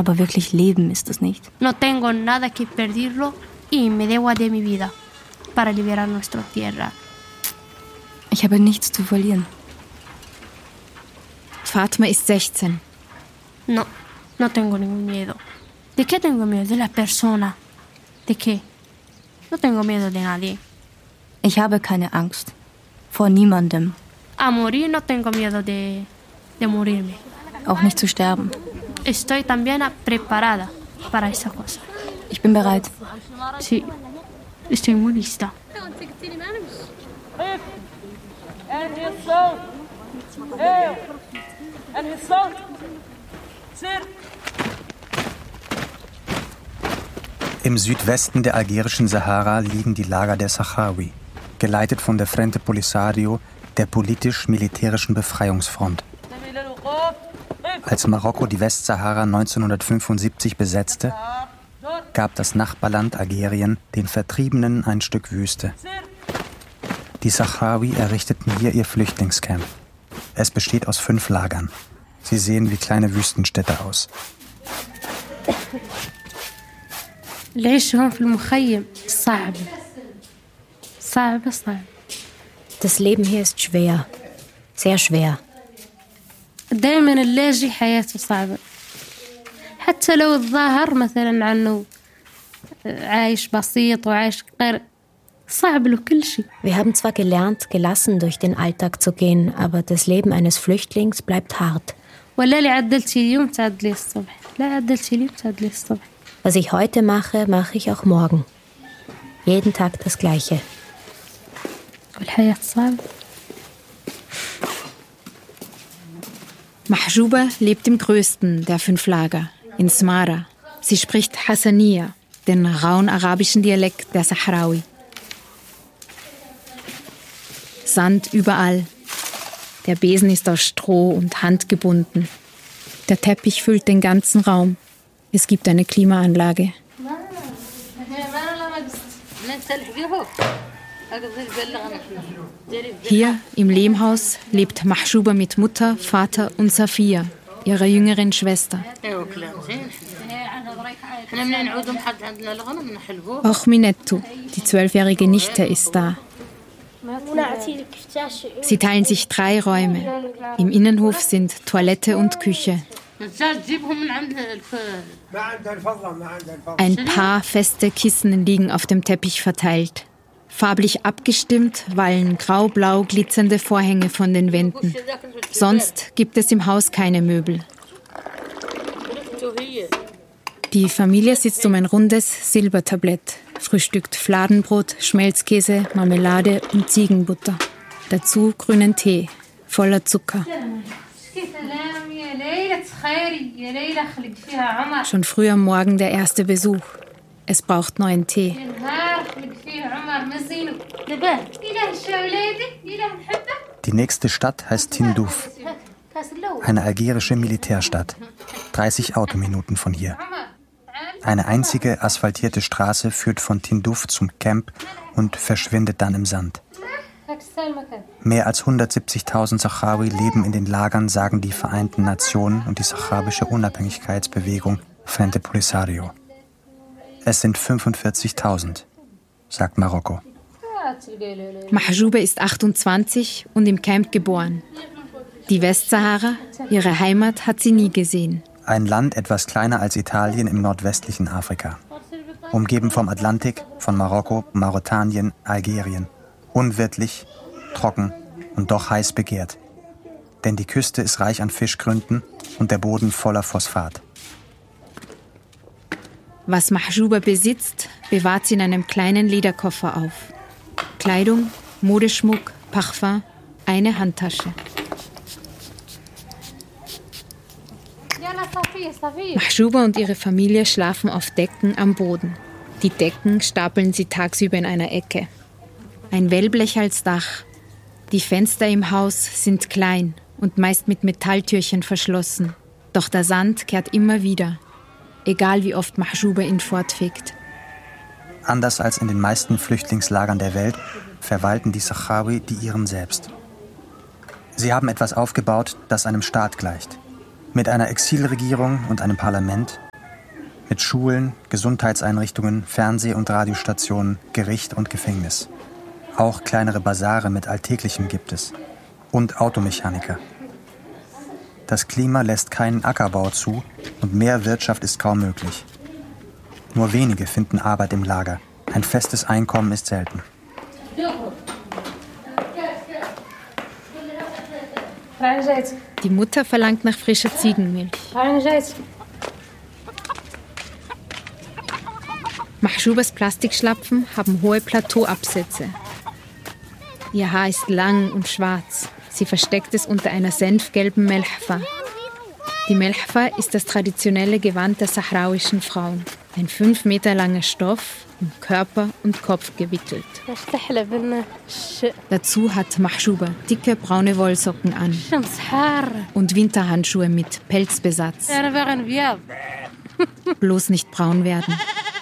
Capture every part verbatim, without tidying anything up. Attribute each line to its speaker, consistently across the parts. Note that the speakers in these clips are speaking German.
Speaker 1: Aber wirklich leben ist es nicht.
Speaker 2: No tengo nada que perderlo y me debo de mi vida para liberar nuestra tierra.
Speaker 1: Ich habe nichts zu verlieren.
Speaker 3: Fatma ist sechzehn.
Speaker 2: No, no tengo ningún miedo. ¿De qué tengo miedo? De la persona. ¿De qué? No tengo miedo de nadie.
Speaker 1: Ich habe keine Angst. Vor niemandem.
Speaker 2: A morir no tengo miedo de, de morirme.
Speaker 1: Auch nicht zu sterben.
Speaker 2: Estoy también preparada para esa cosa.
Speaker 1: Ich bin bereit.
Speaker 2: Sí, estoy muy lista.
Speaker 4: Im Südwesten der algerischen Sahara liegen die Lager der Sachawi, geleitet von der Frente Polisario, der politisch-militärischen Befreiungsfront. Als Marokko die Westsahara neunzehnhundertfünfundsiebzig besetzte, gab das Nachbarland Algerien den Vertriebenen ein Stück Wüste. Die Sachawi errichteten hier ihr Flüchtlingscamp. Es besteht aus fünf Lagern. Sie sehen wie kleine Wüstenstädte aus.
Speaker 3: Das Leben hier ist schwer, sehr schwer.
Speaker 2: دائما اللاجئ حياته صعبة حتى لو الظاهر مثلا عنه عايش بسيط وعايش غير صعب له كل شيء.
Speaker 3: Wir haben zwar gelernt, gelassen durch den Alltag zu gehen, aber das Leben eines Flüchtlings bleibt hart.
Speaker 2: ولا اللي عدلتي اليوم تعدلي الصبح لا عدلتي اليوم تعدلي الصبح.
Speaker 3: Was ich heute mache, mache ich auch morgen. Jeden Tag das Gleiche.
Speaker 2: والحياة صعبة.
Speaker 5: Mahjouba lebt im größten der fünf Lager, in Smara. Sie spricht Hassaniya, den rauen arabischen Dialekt der Sahrawi. Sand überall. Der Besen ist aus Stroh und Hand gebunden. Der Teppich füllt den ganzen Raum. Es gibt eine Klimaanlage. Hier im Lehmhaus lebt Mahjouba mit Mutter, Vater und Safia, ihrer jüngeren Schwester. Auch Minettu, die zwölfjährige Nichte, ist da. Sie teilen sich drei Räume. Im Innenhof sind Toilette und Küche. Ein paar feste Kissen liegen auf dem Teppich verteilt. Farblich abgestimmt wallen grau-blau glitzernde Vorhänge von den Wänden. Sonst gibt es im Haus keine Möbel. Die Familie sitzt um ein rundes Silbertablett, frühstückt Fladenbrot, Schmelzkäse, Marmelade und Ziegenbutter. Dazu grünen Tee, voller Zucker. Schon früh am Morgen der erste Besuch. Es braucht neuen Tee.
Speaker 4: Die nächste Stadt heißt Tindouf, eine algerische Militärstadt, dreißig Autominuten von hier. Eine einzige asphaltierte Straße führt von Tindouf zum Camp und verschwindet dann im Sand. Mehr als hundertsiebzigtausend Sahrawi leben in den Lagern, sagen die Vereinten Nationen und die sahrawische Unabhängigkeitsbewegung Frente Polisario. Es sind fünfundvierzigtausend, sagt Marokko.
Speaker 5: Mahjouba ist achtundzwanzig und im Camp geboren. Die Westsahara, ihre Heimat, hat sie nie gesehen.
Speaker 4: Ein Land etwas kleiner als Italien im nordwestlichen Afrika. Umgeben vom Atlantik, von Marokko, Mauretanien, Algerien. Unwirtlich, trocken und doch heiß begehrt. Denn die Küste ist reich an Fischgründen und der Boden voller Phosphat.
Speaker 5: Was Mahjouba besitzt, bewahrt sie in einem kleinen Lederkoffer auf. Kleidung, Modeschmuck, Parfum, eine Handtasche. Mahjouba und ihre Familie schlafen auf Decken am Boden. Die Decken stapeln sie tagsüber in einer Ecke. Ein Wellblech als Dach. Die Fenster im Haus sind klein und meist mit Metalltürchen verschlossen. Doch der Sand kehrt immer wieder, egal wie oft Mahjouba ihn fortfegt.
Speaker 4: Anders als in den meisten Flüchtlingslagern der Welt verwalten die Sahrawi die ihren selbst. Sie haben etwas aufgebaut, das einem Staat gleicht. Mit einer Exilregierung und einem Parlament, Mit Schulen, Gesundheitseinrichtungen, Fernseh- und Radiostationen, Gericht und Gefängnis. Auch kleinere Basare mit Alltäglichem gibt es. Und Automechaniker. Das Klima lässt keinen Ackerbau zu und mehr Wirtschaft ist kaum möglich. Nur wenige finden Arbeit im Lager. Ein festes Einkommen ist selten.
Speaker 5: Die Mutter verlangt nach frischer Ziegenmilch. Mahjoubas Plastikschlapfen haben hohe Plateauabsätze. Ihr Haar ist lang und schwarz. Sie versteckt es unter einer senfgelben Melhfa. Die Melhfa ist das traditionelle Gewand der sahrauischen Frauen. Ein fünf Meter langer Stoff, um Körper und Kopf gewickelt. Dazu hat Mahjouba dicke braune Wollsocken an und Winterhandschuhe mit Pelzbesatz. Bloß nicht braun werden.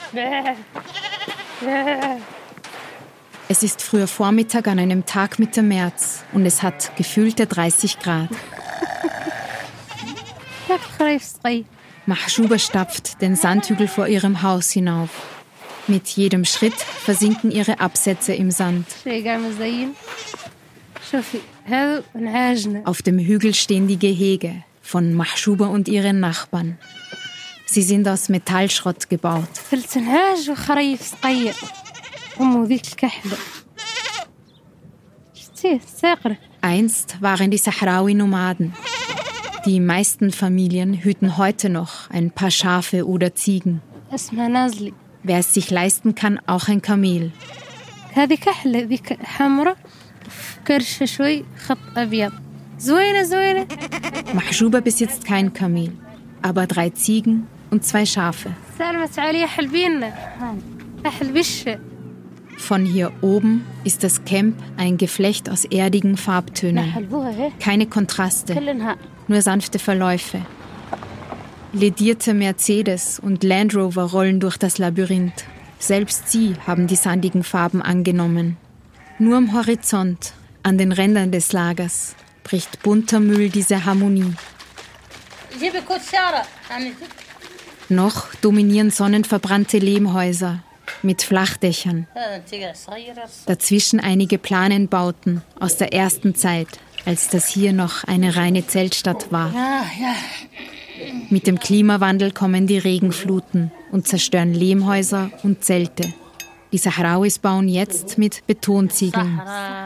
Speaker 5: Es ist früher Vormittag an einem Tag Mitte März und es hat gefühlte dreißig Grad. Mahjouba stapft den Sandhügel vor ihrem Haus hinauf. Mit jedem Schritt versinken ihre Absätze im Sand. Auf dem Hügel stehen die Gehege von Mahjouba und ihren Nachbarn. Sie sind aus Metallschrott gebaut. Einst waren die Sahrawi-Nomaden. Die meisten Familien hüten heute noch ein paar Schafe oder Ziegen. Wer es sich leisten kann, auch ein Kamel. Mahjouba besitzt kein Kamel, aber drei Ziegen und zwei Schafe. Von hier oben ist das Camp ein Geflecht aus erdigen Farbtönen. Keine Kontraste, nur sanfte Verläufe. Ledierte Mercedes und Land Rover rollen durch das Labyrinth. Selbst sie haben die sandigen Farben angenommen. Nur am Horizont, an den Rändern des Lagers, bricht bunter Müll diese Harmonie. Noch dominieren sonnenverbrannte Lehmhäuser mit Flachdächern. Dazwischen einige Planenbauten aus der ersten Zeit, als das hier noch eine reine Zeltstadt war. Mit dem Klimawandel kommen die Regenfluten und zerstören Lehmhäuser und Zelte. Die Sahrauis bauen jetzt mit Betonziegeln.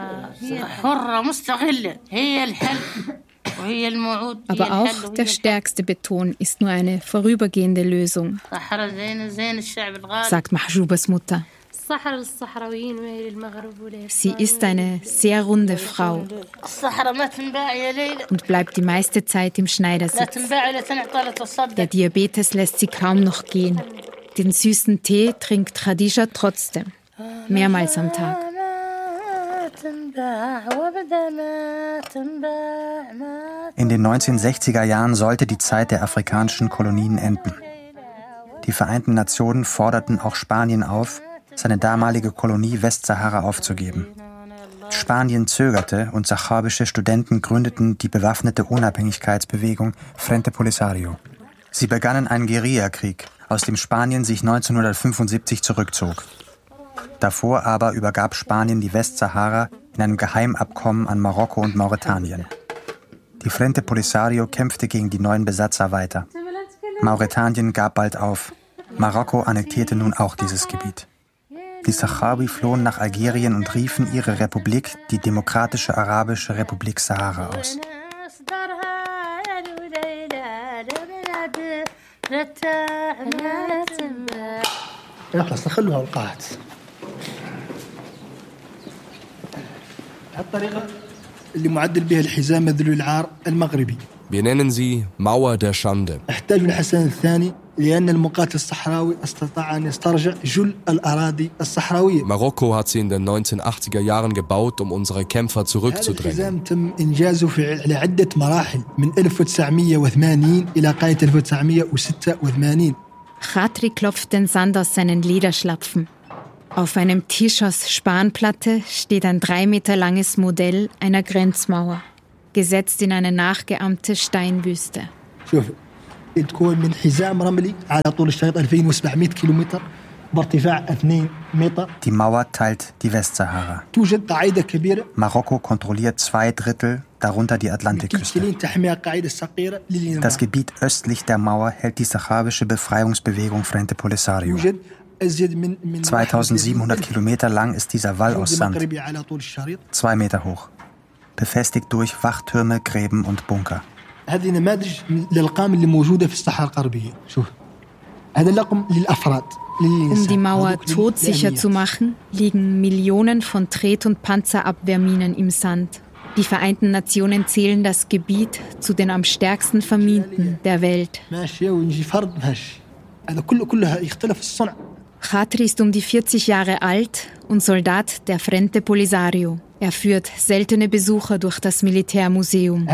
Speaker 5: Aber auch der stärkste Beton ist nur eine vorübergehende Lösung, sagt Mahjoubas Mutter. Sie ist eine sehr runde Frau und bleibt die meiste Zeit im Schneidersitz. Der Diabetes lässt sie kaum noch gehen. Den süßen Tee trinkt Khadija trotzdem, mehrmals am Tag.
Speaker 4: In den neunzehnhundertsechziger Jahren sollte die Zeit der afrikanischen Kolonien enden. Die Vereinten Nationen forderten auch Spanien auf, seine damalige Kolonie Westsahara aufzugeben. Spanien zögerte und sahrawische Studenten gründeten die bewaffnete Unabhängigkeitsbewegung Frente Polisario. Sie begannen einen Guerillakrieg, aus dem Spanien sich neunzehnhundertfünfundsiebzig zurückzog. Davor aber übergab Spanien die Westsahara in einem Geheimabkommen an Marokko und Mauretanien. Die Frente Polisario kämpfte gegen die neuen Besatzer weiter. Mauretanien gab bald auf. Marokko annektierte nun auch dieses Gebiet. Die Sahrawi flohen nach Algerien und riefen ihre Republik, die Demokratische Arabische Republik Sahara, aus.
Speaker 6: Wir nennen sie Mauer der Schande. Marokko hat sie in den neunzehnhundertachtziger Jahren gebaut, um unsere Kämpfer zurückzudrängen.
Speaker 5: Khatri klopft den Sand aus seinen Lederschlapfen. Auf einem Tisch aus Spanplatte steht ein drei Meter langes Modell einer Grenzmauer, gesetzt in eine nachgeahmte Steinwüste.
Speaker 4: Die Mauer teilt die Westsahara. Marokko kontrolliert zwei Drittel, darunter die Atlantikküste. Das Gebiet östlich der Mauer hält die sachawische Befreiungsbewegung Frente Polisario. zweitausendsiebenhundert Kilometer lang ist dieser Wall aus Sand, zwei Meter hoch, befestigt durch Wachtürme, Gräben und Bunker.
Speaker 5: Um die Mauer todsicher zu machen, liegen Millionen von Tret- und Panzerabwehrminen im Sand. Die Vereinten Nationen zählen das Gebiet zu den am stärksten verminten der Welt. Khatri ist um die vierzig Jahre alt und Soldat der Frente Polisario. Er führt seltene Besucher durch das Militärmuseum.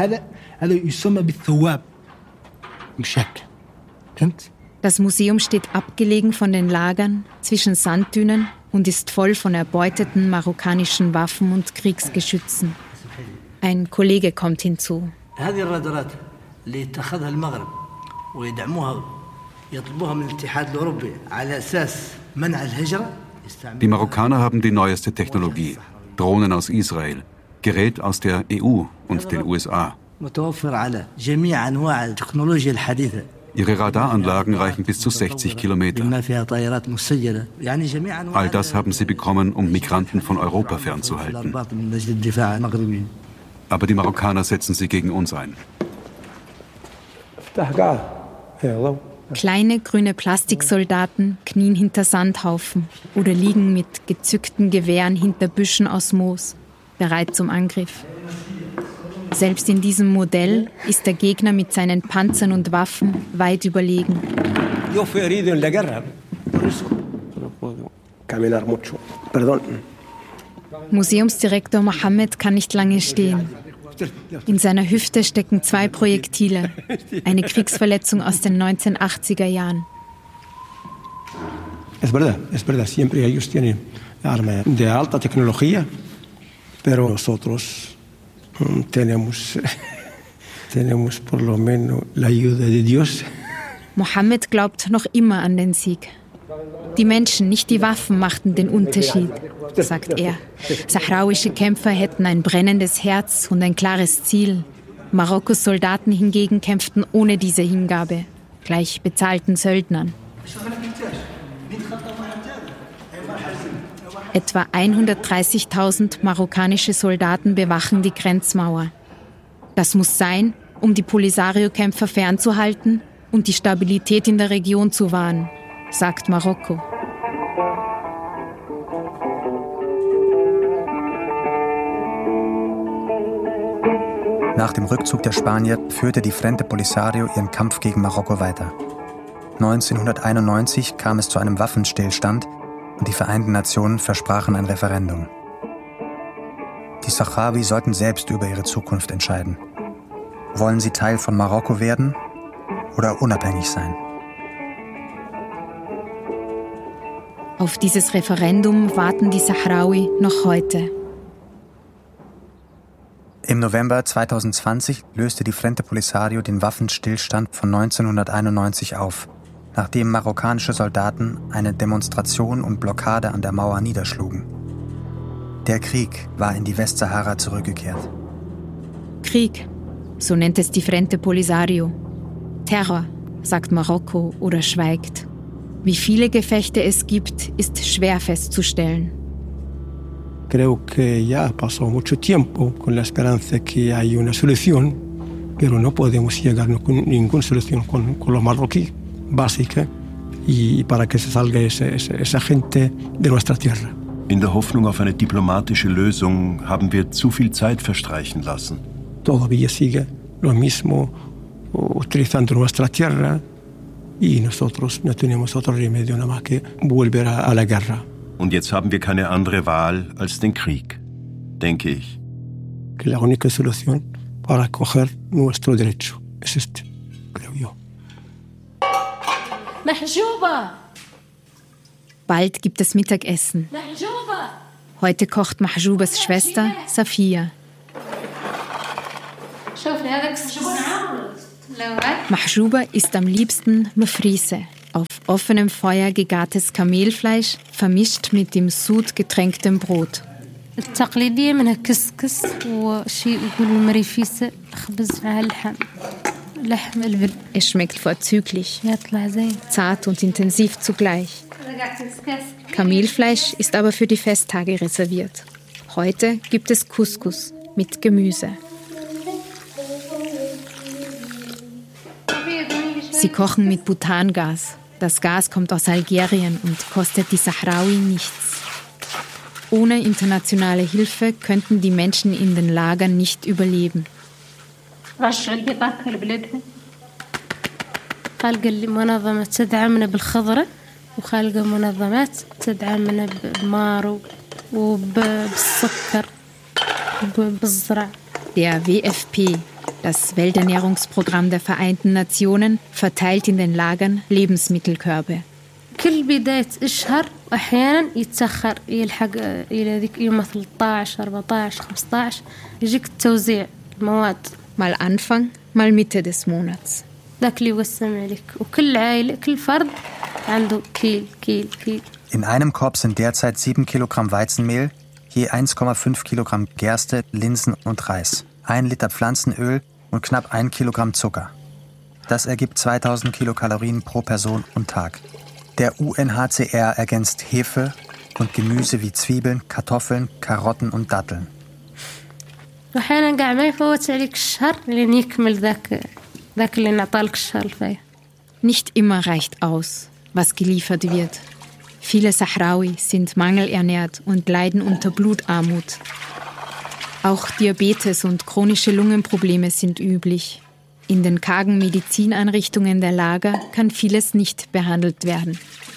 Speaker 5: Das Museum steht abgelegen von den Lagern zwischen Sanddünen und ist voll von erbeuteten marokkanischen Waffen und Kriegsgeschützen. Ein Kollege kommt hinzu.
Speaker 7: Die Marokkaner haben die neueste Technologie. Drohnen aus Israel, Gerät aus der E U und den U S A. Ihre Radaranlagen reichen bis zu sechzig Kilometer. All das haben sie bekommen, um Migranten von Europa fernzuhalten. Aber die Marokkaner setzen sie gegen uns ein.
Speaker 5: Kleine grüne Plastiksoldaten knien hinter Sandhaufen oder liegen mit gezückten Gewehren hinter Büschen aus Moos, bereit zum Angriff. Selbst in diesem Modell ist der Gegner mit seinen Panzern und Waffen weit überlegen. Museumsdirektor Mohammed kann nicht lange stehen. In seiner Hüfte stecken zwei Projektile, eine Kriegsverletzung aus den neunzehnhundertachtziger Jahren.
Speaker 8: Es verdad, es verdad, siempre ellos tienen armas de alta tecnología, pero nosotros tenemos, tenemos por lo menos la ayuda de Dios.
Speaker 5: Mohammed glaubt noch immer an den Sieg. Die Menschen, nicht die Waffen, machten den Unterschied, sagt er. Sahrauische Kämpfer hätten ein brennendes Herz und ein klares Ziel. Marokkos Soldaten hingegen kämpften ohne diese Hingabe, gleich bezahlten Söldnern. Etwa hundertdreißigtausend marokkanische Soldaten bewachen die Grenzmauer. Das muss sein, um die Polisario-Kämpfer fernzuhalten und die Stabilität in der Region zu wahren, sagt Marokko.
Speaker 4: Nach dem Rückzug der Spanier führte die Frente Polisario ihren Kampf gegen Marokko weiter. neunzehnhunderteinundneunzig kam es zu einem Waffenstillstand und die Vereinten Nationen versprachen ein Referendum. Die Sahrawi sollten selbst über ihre Zukunft entscheiden. Wollen sie Teil von Marokko werden oder unabhängig sein?
Speaker 5: Auf dieses Referendum warten die Sahrawi noch heute.
Speaker 4: Im November zweitausendzwanzig löste die Frente Polisario den Waffenstillstand von neunzehnhunderteinundneunzig auf, nachdem marokkanische Soldaten eine Demonstration und Blockade an der Mauer niederschlugen. Der Krieg war in die Westsahara zurückgekehrt.
Speaker 5: Krieg, so nennt es die Frente Polisario. Terror, sagt Marokko oder schweigt. Wie viele Gefechte es gibt, ist schwer festzustellen.
Speaker 8: Creo que ya pasó mucho tiempo con la esperanza que hay una solución, pero no podemos llegar a ninguna solución con, con los marroquíes básica y para que se salga esa, esa, esa gente de nuestra tierra.
Speaker 9: In der Hoffnung auf eine diplomatische Lösung haben wir zu viel Zeit verstreichen lassen.
Speaker 8: Todavía sigue lo mismo, utilizando nuestra tierra y nosotros no tenemos otro remedio nada más que volver a, a la guerra.
Speaker 9: Und jetzt haben wir keine andere Wahl als den Krieg, denke ich.
Speaker 8: Que la única solución para coger nuestro derecho es este, creo yo.
Speaker 2: Mahjouba!
Speaker 5: Bald gibt es Mittagessen.
Speaker 2: Mahjouba!
Speaker 5: Heute kocht Mahjoubas Schwester Safia. Mahjouba isst am liebsten Mefrise, auf offenem Feuer gegartes Kamelfleisch, vermischt mit dem Sud getränktem Brot.
Speaker 2: التقليدية منها كسكس وشيء يقول المريفيسة خبز مع اللحم لحم البل.
Speaker 5: Es schmeckt vorzüglich,
Speaker 2: يطلع زين.
Speaker 5: zart und intensiv zugleich. Kamelfleisch ist aber für die Festtage reserviert. Heute gibt es Couscous mit Gemüse. Sie kochen mit Butangas. Das Gas kommt aus Algerien und kostet die Sahrawi nichts. Ohne internationale Hilfe könnten die Menschen in den Lagern nicht überleben.
Speaker 2: خلق المنظمة تدعمنا بالخضرة وخلق منظمات تدعمنا بالمار وبالسكر وبالزرع.
Speaker 5: Der W F P, das Welternährungsprogramm der Vereinten Nationen, verteilt in den Lagern Lebensmittelkörbe.
Speaker 2: كل بداية الشهر أحيانا يتأخر يلحق إلى ذيك يوم ثلاثة عشر أربعة عشر خمسة عشر يجيك التوزيع المواد.
Speaker 5: Mal Anfang, mal Mitte des Monats.
Speaker 2: ذاك اللي يوسم عليك وكل عائلة كل فرد عنده كيل كيل كيل.
Speaker 4: In einem Korb sind derzeit sieben Kilogramm Weizenmehl, je eins Komma fünf Kilogramm Gerste, Linsen und Reis, ein Liter Pflanzenöl und knapp ein Kilogramm Zucker. Das ergibt zweitausend Kilokalorien pro Person und Tag. Der U N H C R ergänzt Hefe und Gemüse wie Zwiebeln, Kartoffeln, Karotten und Datteln.
Speaker 2: وأحيانا قاع ما يفوت عليك الشهر لين يكمل ذاك ذاك اللي نعطالك الشهر الفايت.
Speaker 5: Nicht immer reicht aus, was geliefert wird. Viele Sahrawi sind mangelernährt und leiden unter Blutarmut. Auch Diabetes und chronische Lungenprobleme sind üblich. In den kargen Medizineinrichtungen der Lager kann vieles nicht behandelt werden.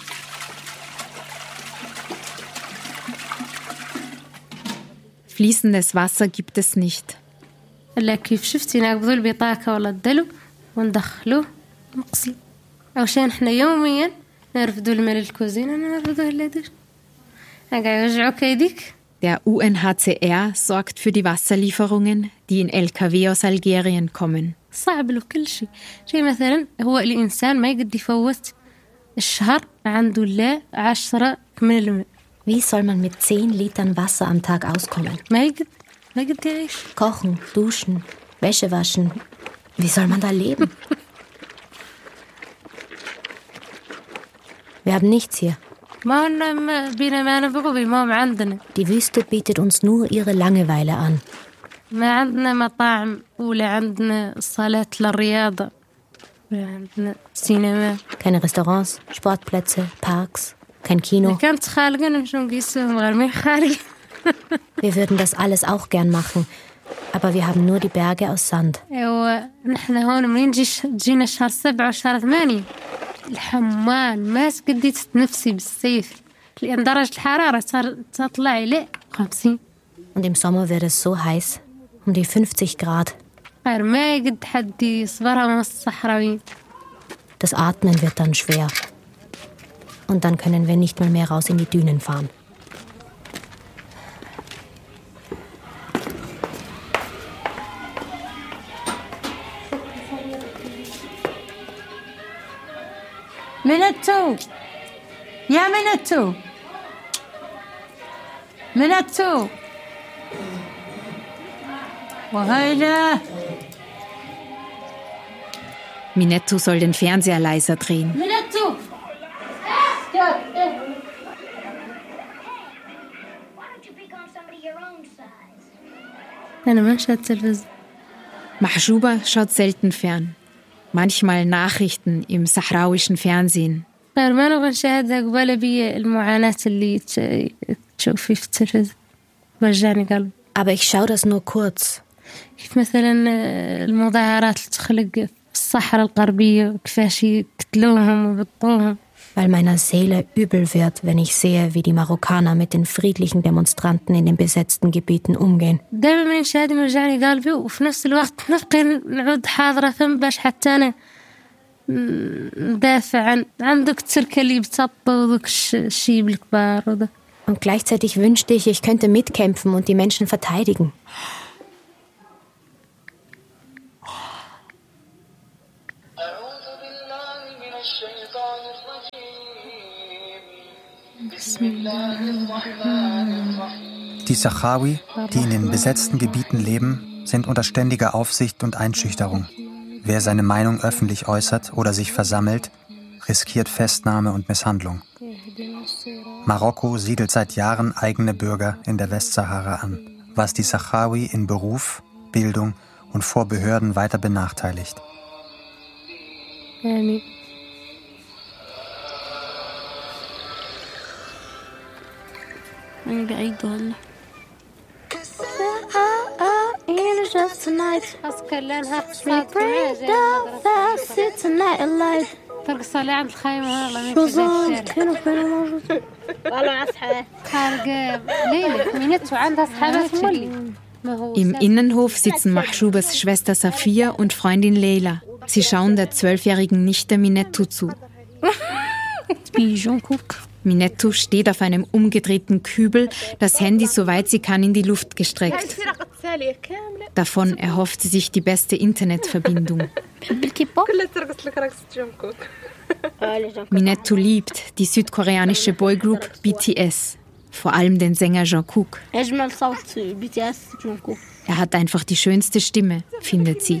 Speaker 5: Fließendes Wasser gibt es nicht.
Speaker 2: لا كيف شفتي نقبضوا البطاقة ولا الدلو وندخلوه نغسل. عشان احنا يوميا نرفدوا الماء للكوزينة نرفدوه للدوش. قاعد يوجعوك يديك.
Speaker 5: Der U N H C R sorgt für die Wasserlieferungen, die in L K W aus Algerien kommen.
Speaker 2: صعب له كل شيء. شيء مثلا هو الإنسان ما يقدر يفوت الشهر عنده لا عشرة من الماء.
Speaker 3: Wie soll man mit zehn Litern Wasser am Tag auskommen?
Speaker 2: ما يقدر ما يقدر يعيش.
Speaker 3: Kochen, duschen, Wäsche waschen. Wie soll man da leben? Wir haben nichts hier. Die Wüste bietet uns nur ihre Langeweile an. Keine Restaurants, Sportplätze, Parks, kein Kino. Wir würden das alles auch gern machen, aber wir haben nur die Berge aus Sand.
Speaker 2: الحمال ما تقدي تتنفسي بالسيف لأن درجة الحرارة تطلع إلى خمسين.
Speaker 3: Und im Sommer wird es so heiß, um die fünfzig Grad.
Speaker 2: غير ما يقد حد يصبرها من الصحراويين.
Speaker 3: Das Atmen wird dann schwer. Und dann können wir nicht mal mehr raus in die Dünen fahren.
Speaker 10: منتو يا منتو منتو وهيدا
Speaker 5: Minetto soll den Fernseher leiser drehen.
Speaker 10: منتو
Speaker 2: أنا ما شاهد تلفزيون.
Speaker 5: Mahjouba schaut selten fern. Manchmal Nachrichten im sahrauischen Fernsehen.
Speaker 2: ما نبغى نشاهد قبل بي المعاناة اللي تشوفي في التلفزيون. وجعني قلبي.
Speaker 3: Aber ich schaue das nur kurz.
Speaker 2: كيف مثلا المظاهرات اللي تخلق في الصحراء الغربية كيفاش يقتلوهم ويبطوهم.
Speaker 3: Weil meiner Seele übel wird, wenn ich sehe, wie die Marokkaner mit den friedlichen Demonstranten in den besetzten Gebieten umgehen.
Speaker 2: دائما ما نشاهد يرجعني قلبي وفي نفس الوقت نبقى نعود حاضرة فم باش حتى أنا ندافع عن عندك التركة اللي بتطبق وذوك الشيب الكبار وذا.
Speaker 3: Und gleichzeitig wünschte ich, ich könnte mitkämpfen und die Menschen verteidigen.
Speaker 4: Die Sachawi, die in den besetzten Gebieten leben, sind unter ständiger Aufsicht und Einschüchterung. Wer seine Meinung öffentlich äußert oder sich versammelt, riskiert Festnahme und Misshandlung. Marokko siedelt seit Jahren eigene Bürger in der Westsahara an, was die Sachawi in Beruf, Bildung und vor Behörden weiter benachteiligt.
Speaker 2: يعني
Speaker 1: أنا بعيد والله.
Speaker 2: أذكر لأنها ترقص على عند الخيمة والله من الشارع. والله أصحاب خارج ليلة مينتو عندها أصحابات مولي.
Speaker 5: Im Innenhof sitzen Mahshubas Schwester Safia und Freundin Leila. Sie schauen der zwölfjährigen Nichte Minettu zu. Minettu steht auf einem umgedrehten Kübel, das Handy soweit sie kann in die Luft gestreckt. Davon erhofft sie sich die beste Internetverbindung. Minettu liebt die südkoreanische Boygroup B T S, vor allem den Sänger Jungkook. Er hat einfach die schönste Stimme, findet sie.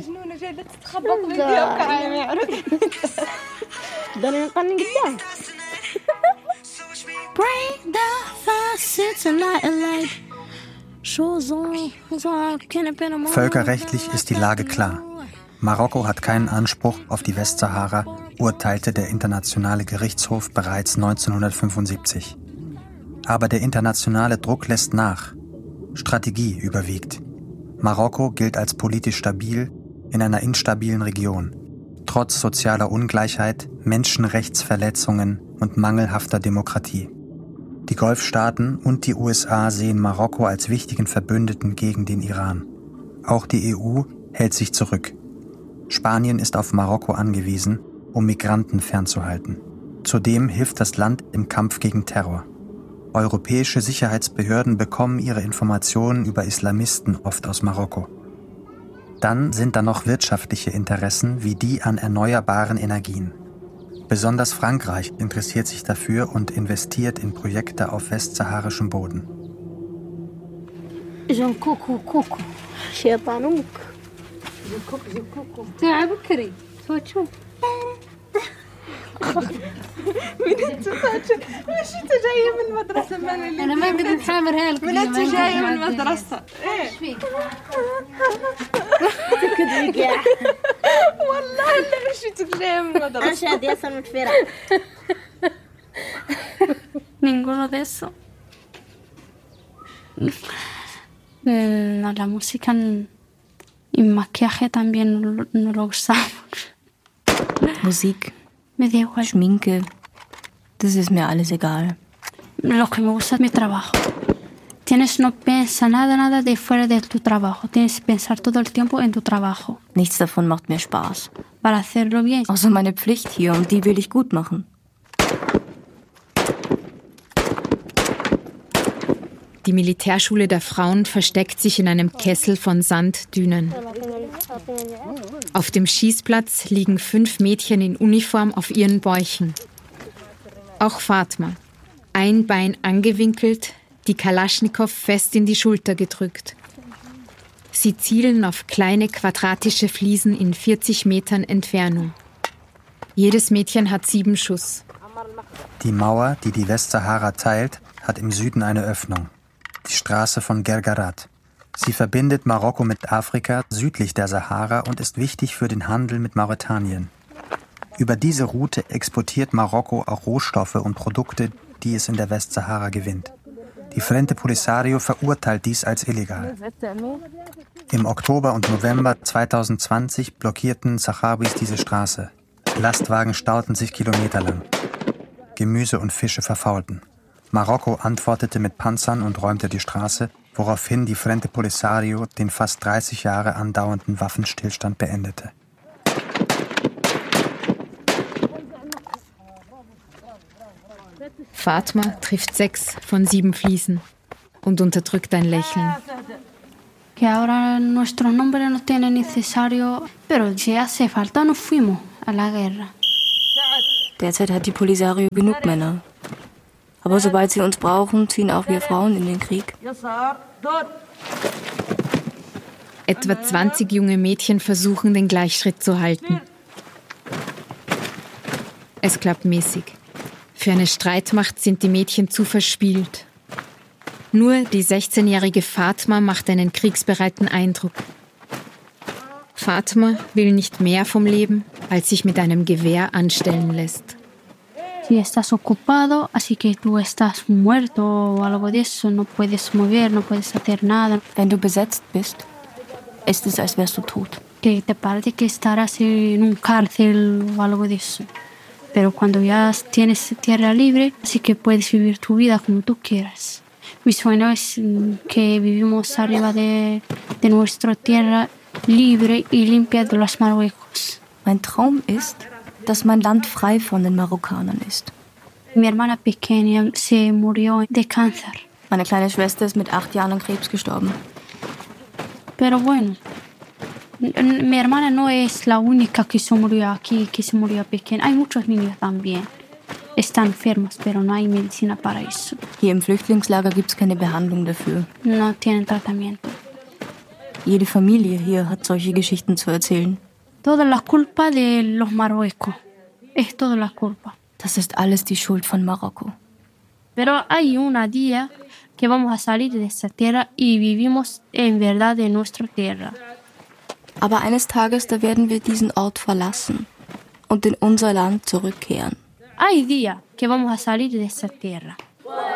Speaker 4: Völkerrechtlich ist die Lage klar. Marokko hat keinen Anspruch auf die Westsahara, urteilte der Internationale Gerichtshof bereits neunzehnhundertfünfundsiebzig. Aber der internationale Druck lässt nach. Strategie überwiegt. Marokko gilt als politisch stabil in einer instabilen Region. Trotz sozialer Ungleichheit, Menschenrechtsverletzungen und mangelhafter Demokratie. Die Golfstaaten und die U S A sehen Marokko als wichtigen Verbündeten gegen den Iran. Auch die E U hält sich zurück. Spanien ist auf Marokko angewiesen, um Migranten fernzuhalten. Zudem hilft das Land im Kampf gegen Terror. Europäische Sicherheitsbehörden bekommen ihre Informationen über Islamisten oft aus Marokko. Dann sind da noch wirtschaftliche Interessen wie die an erneuerbaren Energien. Besonders Frankreich interessiert sich dafür und investiert in Projekte auf westsaharischem Boden.
Speaker 11: منتو ماشي انت جايه من المدرسه مالي
Speaker 2: انا ما نقدر نحامرها لك
Speaker 11: منتو جايه من المدرسه ايش فيك تكذبي كاع والله لا مشيت جايه من المدرسه اش هادي اصلا من الفرع
Speaker 1: Ninguno de eso. La, la música y maquillaje también no, no lo usamos.
Speaker 3: Musik,
Speaker 1: Me da igual.
Speaker 3: Schminke, das ist mir alles egal.
Speaker 1: Lo que me gusta es mi trabajo. Tienes no piensa nada, nada de fuera de tu trabajo. Tienes que pensar todo el tiempo en tu trabajo.
Speaker 3: Nichts davon macht mir Spaß.
Speaker 1: Para hacerlo bien.
Speaker 3: Außer meine Pflicht hier und die will ich gut machen.
Speaker 5: Die Militärschule der Frauen versteckt sich in einem Kessel von Sanddünen. Auf dem Schießplatz liegen fünf Mädchen in Uniform auf ihren Bäuchen. Auch Fatma. Ein Bein angewinkelt, die Kalaschnikow fest in die Schulter gedrückt. Sie zielen auf kleine quadratische Fliesen in vierzig Metern Entfernung. Jedes Mädchen hat sieben Schuss.
Speaker 4: Die Mauer, die die Westsahara teilt, hat im Süden eine Öffnung. Die Straße von Guergarat. Sie verbindet Marokko mit Afrika südlich der Sahara und ist wichtig für den Handel mit Mauretanien. Über diese Route exportiert Marokko auch Rohstoffe und Produkte, die es in der Westsahara gewinnt. Die Frente Polisario verurteilt dies als illegal. Im Oktober und November zweitausendzwanzig blockierten Sahrawis diese Straße. Lastwagen stauten sich kilometerlang. Gemüse und Fische verfaulten. Marokko antwortete mit Panzern und räumte die Straße, woraufhin die Frente Polisario den fast dreißig Jahre andauernden Waffenstillstand beendete.
Speaker 5: Fatma trifft sechs von sieben Fliesen und unterdrückt ein Lächeln.
Speaker 1: Que ahora nuestros nombres no tienen necesario, pero si hace falta nos fuimos a la guerra.
Speaker 3: Derzeit hat die Polisario genug Männer.
Speaker 12: Aber sobald sie uns brauchen, ziehen auch wir Frauen in den Krieg.
Speaker 5: Etwa zwanzig junge Mädchen versuchen, den Gleichschritt zu halten. Es klappt mäßig. Für eine Streitmacht sind die Mädchen zu verspielt. Nur die sechzehnjährige Fatma macht einen kriegsbereiten Eindruck. Fatma will nicht mehr vom Leben, als sich mit einem Gewehr anstellen lässt.
Speaker 1: Si estás ocupado, así que tú estás muerto o algo de eso, no puedes mover, no puedes hacer nada.
Speaker 12: Wenn du besetzt bist, ist es, als wärst du tot.
Speaker 1: Que te parece que estarás en un cárcel o algo de eso. Pero cuando ya tienes tierra libre, así que puedes vivir tu vida como tú quieras. Mi sueño es que vivimos arriba de, de nuestra tierra libre y limpia de los Marruecos.
Speaker 12: Mein Traum ist, dass mein Land frei von den Marokkanern ist.
Speaker 1: Mi hermana pequeña se murió de cáncer.
Speaker 12: Meine kleine Schwester ist mit acht Jahren an Krebs gestorben.
Speaker 1: Pero bueno, mi hermana no es la única que se murió aquí, que se murió pequeña. Hay muchos niños también. Están enfermos, pero no hay medicina para eso.
Speaker 12: Hier im Flüchtlingslager gibt es keine Behandlung dafür.
Speaker 1: No tienen tratamiento.
Speaker 12: Jede Familie hier hat solche Geschichten zu erzählen.
Speaker 1: Toda la culpa de los Marruecos. Es toda la culpa.
Speaker 12: Das ist alles die Schuld von Marokko.
Speaker 1: Pero hay un día que vamos a salir de esta tierra y vivimos en verdad en nuestra tierra.
Speaker 12: Aber eines Tages, da werden wir diesen Ort verlassen und in unser Land zurückkehren.
Speaker 1: Hay día que vamos a salir de esta tierra.